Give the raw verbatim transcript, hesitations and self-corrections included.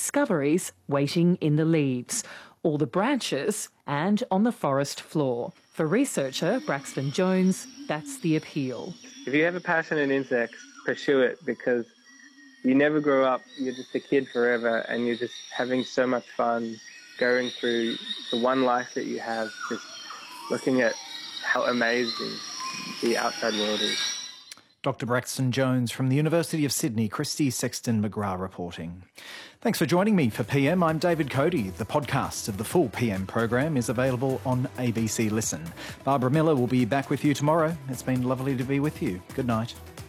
discoveries waiting in the leaves, all the branches and on the forest floor. For researcher Braxton Jones, that's the appeal. If you have a passion in insects, pursue it, because you never grow up. You're just a kid forever, and you're just having so much fun going through the one life that you have, just looking at how amazing the outside world is. Doctor Braxton Jones from the University of Sydney, Christy Sexton McGrath reporting. Thanks for joining me for P M. I'm David Cody. The podcast of the full P M program is available on A B C Listen. Barbara Miller will be back with you tomorrow. It's been lovely to be with you. Good night.